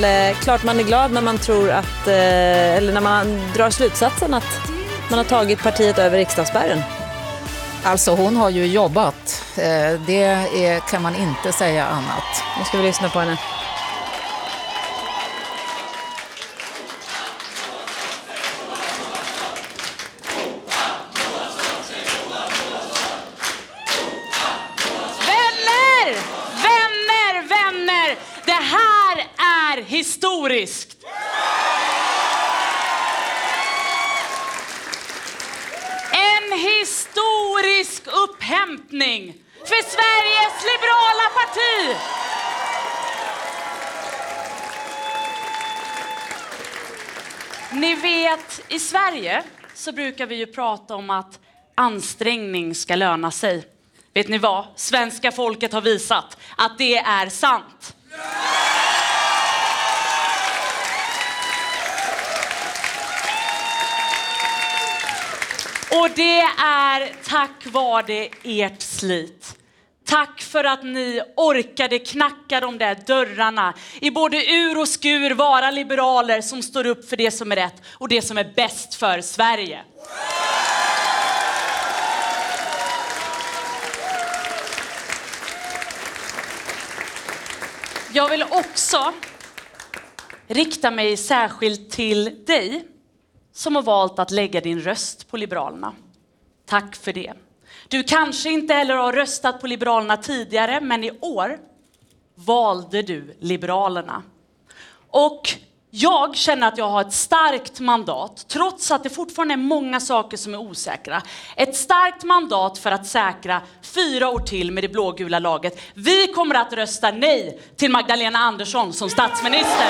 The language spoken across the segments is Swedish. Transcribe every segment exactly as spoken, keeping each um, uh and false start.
väl eh, klart man är glad när man tror att, eh, eller när man drar slutsatsen att man har tagit partiet över riksdagsspärren. Alltså hon har ju jobbat, eh, det är, kan man inte säga annat. Nu ska vi lyssna på henne. Historiskt. En historisk upphämtning för Sveriges liberala parti. Ni vet, i Sverige så brukar vi ju prata om att ansträngning ska löna sig. Vet ni vad? Svenska folket har visat att det är sant. Och det är tack vare ert slit. Tack för att ni orkade knacka de där dörrarna. I både ur och skur vara liberaler som står upp för det som är rätt och det som är bäst för Sverige. Jag vill också rikta mig särskilt till dig som har valt att lägga din röst på Liberalerna. Tack för det. Du kanske inte heller har röstat på Liberalerna tidigare, men i år valde du Liberalerna. Och jag känner att jag har ett starkt mandat, trots att det fortfarande är många saker som är osäkra. Ett starkt mandat för att säkra fyra år till med det blågula laget. Vi kommer att rösta nej till Magdalena Andersson som statsminister.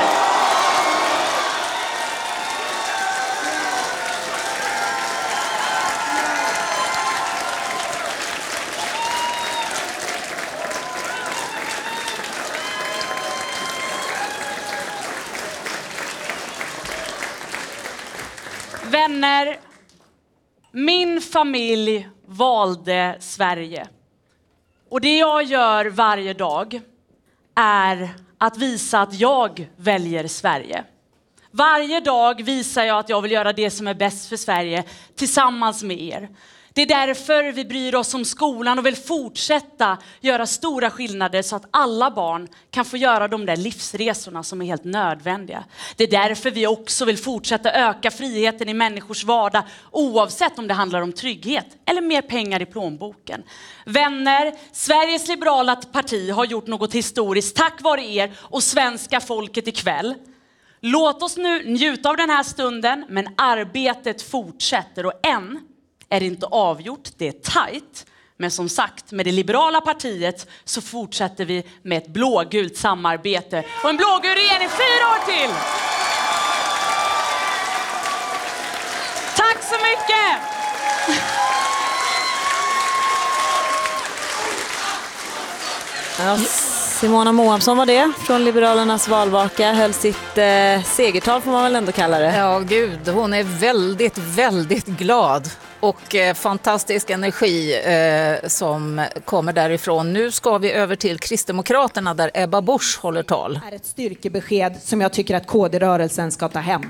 Vänner, min familj valde Sverige. Och det jag gör varje dag är att visa att jag väljer Sverige. Varje dag visar jag att jag vill göra det som är bäst för Sverige tillsammans med er. Det är därför vi bryr oss om skolan och vill fortsätta göra stora skillnader så att alla barn kan få göra de där livsresorna som är helt nödvändiga. Det är därför vi också vill fortsätta öka friheten i människors vardag oavsett om det handlar om trygghet eller mer pengar i plånboken. Vänner, Sveriges liberala parti har gjort något historiskt tack vare er och svenska folket ikväll. Låt oss nu njuta av den här stunden, men arbetet fortsätter och än är det inte avgjort, det är tajt. Men som sagt, med det liberala partiet så fortsätter vi med ett blågult samarbete. Och en blågul regering fyra år till! Tack så mycket! Ja, Simona Moamsson var det, från Liberalernas valvaka, höll sitt eh, segertal får man väl ändå kalla det. Ja, gud, hon är väldigt, väldigt glad. Och eh, fantastisk energi eh, som kommer därifrån. Nu ska vi över till Kristdemokraterna där Ebba Busch håller tal. Det är ett styrkebesked som jag tycker att K D-rörelsen ska ta hem.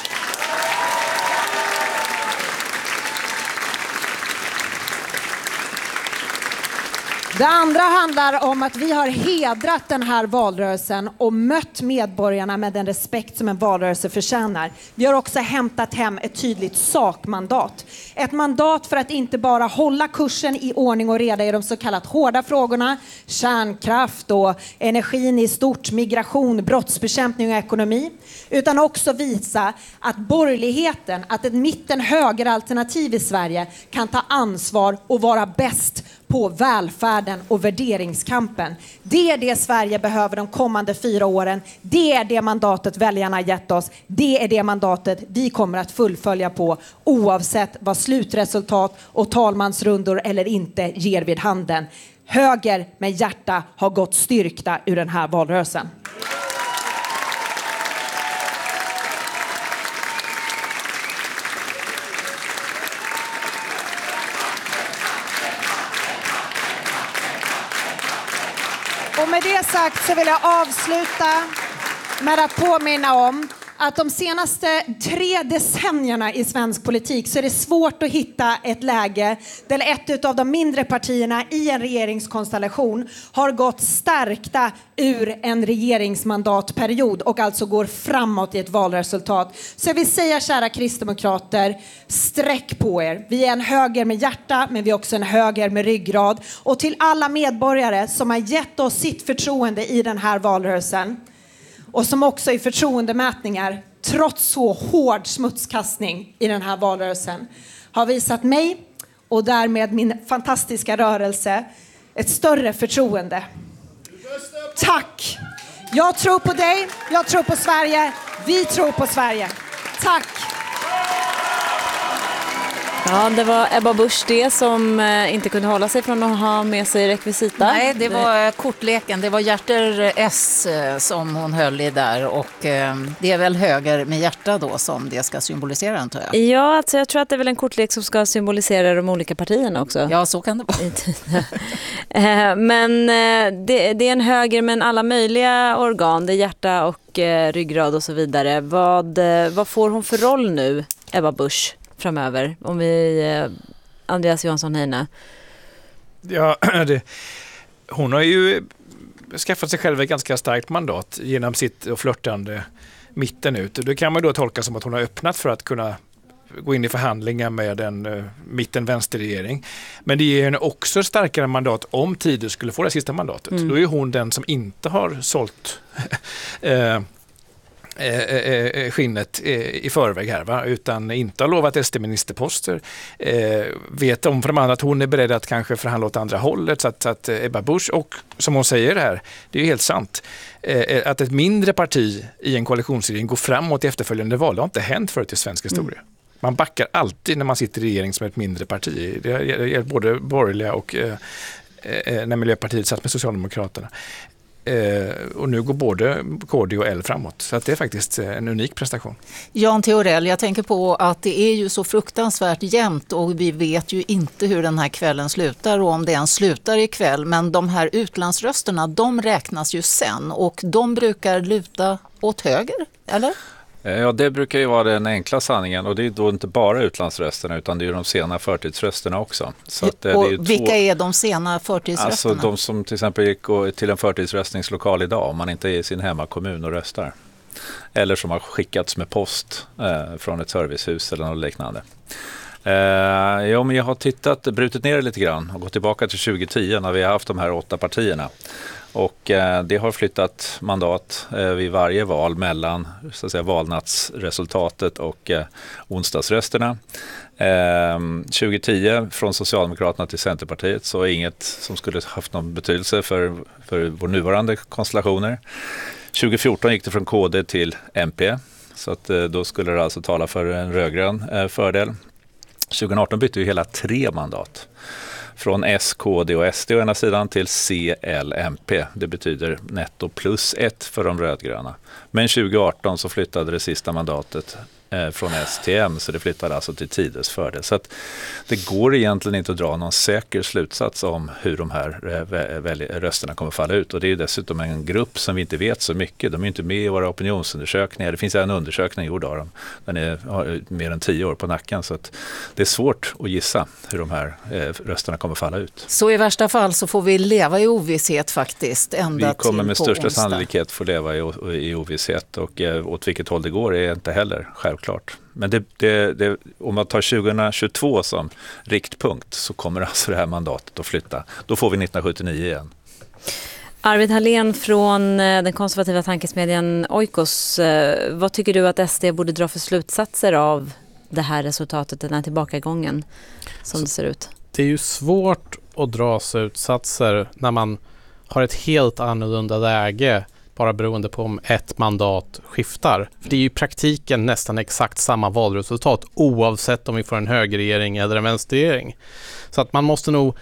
Det andra handlar om att vi har hedrat den här valrörelsen och mött medborgarna med den respekt som en valrörelse förtjänar. Vi har också hämtat hem ett tydligt sakmandat. Ett mandat för att inte bara hålla kursen i ordning och reda i de så kallat hårda frågorna, kärnkraft och energin i stort, migration, brottsbekämpning och ekonomi, utan också visa att borgerligheten, att ett mitten-höger-alternativ i Sverige kan ta ansvar och vara bäst på välfärden och värderingskampen. Det är det Sverige behöver de kommande fyra åren. Det är det mandatet väljarna gett oss. Det är det mandatet vi kommer att fullfölja på oavsett vad slutresultat och talmansrundor eller inte ger vid handen. Höger med hjärta har gått styrkta ur den här valrörelsen. Och med det sagt så vill jag avsluta med att påminna om att de senaste tre decennierna i svensk politik så är det svårt att hitta ett läge där ett av de mindre partierna i en regeringskonstellation har gått stärkta ur en regeringsmandatperiod och alltså går framåt i ett valresultat. Så jag vill säga, kära kristdemokrater, sträck på er. Vi är en höger med hjärta, men vi är också en höger med ryggrad. Och till alla medborgare som har gett oss sitt förtroende i den här valrörelsen och som också i förtroendemätningar, trots så hård smutskastning i den här valrörelsen, har visat mig och därmed min fantastiska rörelse ett större förtroende. Tack! Jag tror på dig, jag tror på Sverige, vi tror på Sverige. Tack! Ja, det var Ebba Busch det som eh, inte kunde hålla sig från att ha med sig rekvisita. Nej, det var eh, kortleken. Det var hjärter S eh, som hon höll i där och eh, det är väl höger med hjärta då som det ska symbolisera, antar jag. Ja, alltså jag tror att det är väl en kortlek som ska symbolisera de olika partierna också. Ja, så kan det vara. eh, men eh, det, det är en höger med alla möjliga organ. Det är hjärta och eh, ryggrad och så vidare. Vad, eh, vad får hon för roll nu, Ebba Busch, framöver, om vi eh, Andreas Johansson Heine? Ja, det, hon har ju skaffat sig själv ett ganska starkt mandat genom sitt och flörtande mitten ut. Det kan man då tolka som att hon har öppnat för att kunna gå in i förhandlingar med en uh, mitten-vänsterregering. Men det ger henne också starkare mandat om Tider skulle få det sista mandatet. Mm. Då är hon den som inte har sålt uh, skinnet i förväg här, va? Utan inte har lovat S D-ministerposter, eh, vet om för de andra att hon är beredd att kanske förhandla åt andra hållet, så att, så att Ebba Busch, och som hon säger här, det är ju helt sant, eh, att ett mindre parti i en koalitionsregering går framåt i efterföljande val, det har inte hänt förut i svensk historia. Mm. Man backar alltid när man sitter i regering som ett mindre parti. Det är både borgerliga och eh, när Miljöpartiet satt med Socialdemokraterna. Eh, och nu går både K D och L framåt. Så att det är faktiskt en unik prestation. Jan Theorell, jag tänker på att det är ju så fruktansvärt jämnt och vi vet ju inte hur den här kvällen slutar och om det ens slutar ikväll. Men de här utlandsrösterna, de räknas ju sen och de brukar luta åt höger, eller? Ja, det brukar ju vara den enkla sanningen och det är då inte bara utlandsrösterna utan det är de sena förtidsrösterna också. Så att, och det är vilka två... är de sena förtidsrösterna? Alltså de som till exempel gick till en förtidsröstningslokal idag om man inte är i sin hemmakommun och röstar. Eller som har skickats med post eh, från ett servicehus eller något liknande. Eh, ja, men jag har tittat, brutit ner det lite grann och gått tillbaka till tjugo tio när vi har haft de här åtta partierna. Och eh, det har flyttat mandat eh, vid varje val mellan så att säga, valnatsresultatet och eh, onsdagsrösterna. Eh, tjugo tio från Socialdemokraterna till Centerpartiet, så inget som skulle haft någon betydelse för, för vår nuvarande konstellationer. tjugo fjorton gick det från K D till M P, så att, eh, då skulle det alltså tala för en rödgrön eh, fördel. tjugo arton bytte vi hela tre mandat. Från S, K D och S D å ena sidan till C, L, M P. Det betyder netto plus ett för de rödgröna. Men tjugo arton så flyttade det sista mandatet eh, från S till M, så det flyttade alltså till Tiders fördel. Så att det går egentligen inte att dra någon säker slutsats om hur de här eh, rösterna kommer falla ut. Och det är dessutom en grupp som vi inte vet så mycket. De är inte med i våra opinionsundersökningar. Det finns en undersökning gjord av dem. Den är, har mer än tio år på nacken, så att det är svårt att gissa hur de här eh, rösterna kommer falla ut. Så i värsta fall så får vi leva i ovisshet faktiskt ända Vi kommer till med på största onsdag. sannolikhet få leva i, i ovisshet, och eh, åt vilket håll det går är inte heller självklart. Men det, det, det, om man tar tjugo tjugotvå som riktpunkt så kommer alltså det här mandatet att flytta. Då får vi nittonhundrasjuttionio igen. Arvid Hallén från den konservativa tankesmedjan Oikos. Vad tycker du att S D borde dra för slutsatser av det här resultatet, den här tillbakagången som så det ser ut? Det är ju svårt att dra slutsatser när man har ett helt annorlunda läge bara beroende på om ett mandat skiftar. För det är ju i praktiken nästan exakt samma valresultat oavsett om vi får en högerregering eller en vänsterregering. Så att man måste nog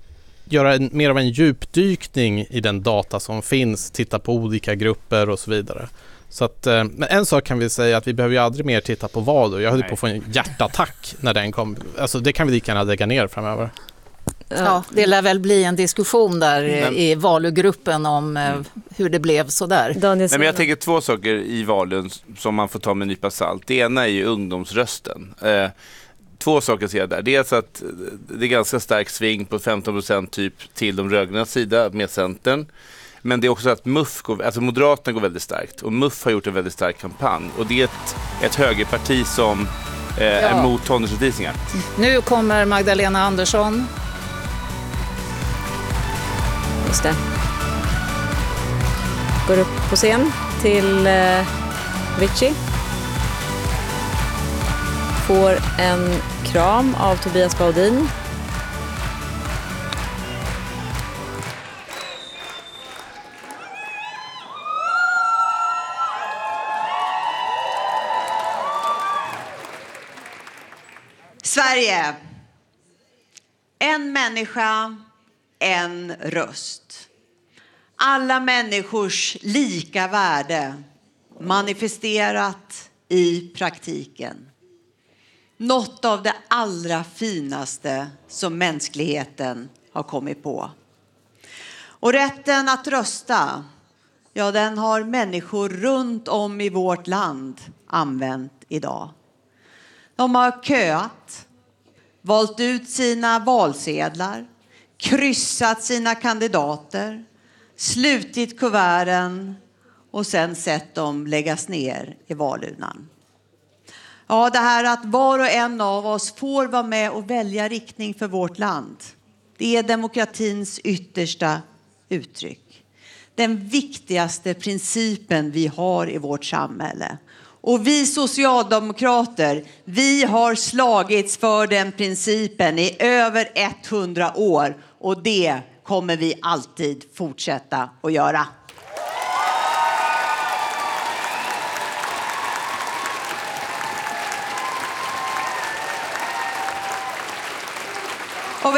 göra en, mer av en djupdykning i den data som finns, titta på olika grupper och så vidare. Så att, men en sak kan vi säga att vi behöver ju aldrig mer titta på val. Jag höll på att få en hjärtattack när den kom. Alltså det kan vi lika gärna lägga ner framöver. Ja, det lär väl bli en diskussion där Men- i valgruppen om eh, hur det blev så där. Daniel Nej, men jag Sundman. tänker två saker i valen som man får ta med en nypa salt. Det ena är ju ungdomsrösten. Eh, två saker ser jag där. Dels att det är ganska stark sving på femton procent typ till de rödgröna sida med Centern. Men det är också att M U F går, alltså Moderaterna går väldigt starkt. Och M U F har gjort en väldigt stark kampanj. Och det är ett, ett högerparti som eh, är mot tonårsutvisningar. Nu kommer Magdalena Andersson. Just det. Går upp på scen till eh, Richie. Får en kram av Tobias Baudin. Sverige. En människa, en röst. Alla människors lika värde manifesterat i praktiken. Något av det allra finaste som mänskligheten har kommit på. Och rätten att rösta, ja, den har människor runt om i vårt land använt idag. De har köat, valt ut sina valsedlar, kryssat sina kandidater, slutit kuverten och sen sett dem läggas ner i valurnan. Ja, det här att var och en av oss får vara med och välja riktning för vårt land. Det är demokratins yttersta uttryck. Den viktigaste principen vi har i vårt samhälle. Och vi socialdemokrater, vi har slagits för den principen i över hundra år. Och det kommer vi alltid fortsätta att göra. Och vi...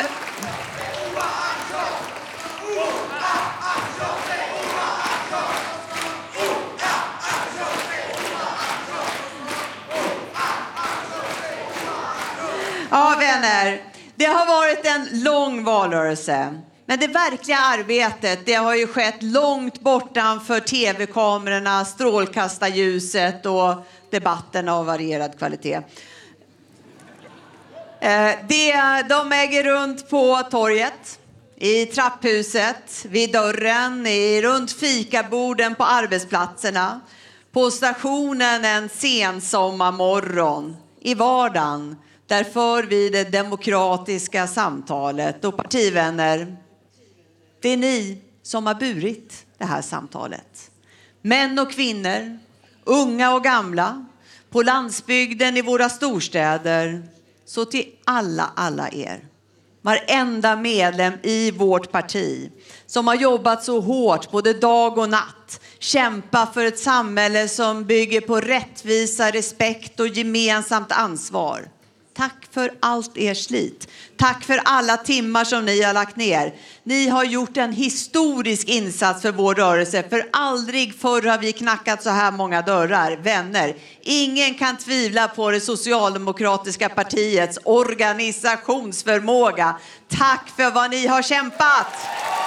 Ja, vänner, det har varit en lång valrörelse. Men det verkliga arbetet, det har ju skett långt bortanför tv-kamerorna, strålkastarljuset och debatten av varierad kvalitet. Det, de äger runt på torget, i trapphuset, vid dörren, i, runt fikaborden på arbetsplatserna, på stationen en sen sommarmorgon, i vardagen. Där för vi det demokratiska samtalet. Och partivänner, det är ni som har burit det här samtalet. Män och kvinnor, unga och gamla, på landsbygden i våra storstäder. Så till alla, alla er. Varenda medlem i vårt parti som har jobbat så hårt både dag och natt. Kämpa för ett samhälle som bygger på rättvisa, respekt och gemensamt ansvar. Tack för allt er slit. Tack för alla timmar som ni har lagt ner. Ni har gjort en historisk insats för vår rörelse. För aldrig förr har vi knackat så här många dörrar. Vänner, ingen kan tvivla på det socialdemokratiska partiets organisationsförmåga. Tack för vad ni har kämpat!